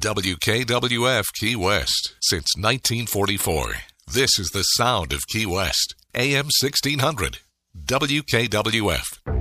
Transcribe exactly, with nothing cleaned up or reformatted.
W K W F Key West since nineteen forty-four. This is the sound of Key West. A M sixteen hundred. W K W F.